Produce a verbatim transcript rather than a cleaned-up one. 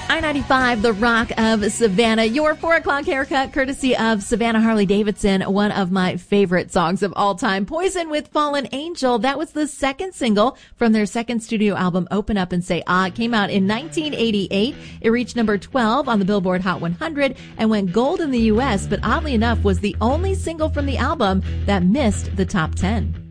I ninety-five, The Rock of Savannah, your four o'clock haircut courtesy of Savannah Harley-Davidson, one of my favorite songs of all time. Poison with Fallen Angel, that was the second single from their second studio album, Open Up and Say Ah. It came out in nineteen eighty-eight. It reached number twelve on the Billboard Hot one hundred and went gold in the U S, but oddly enough was the only single from the album that missed the top ten.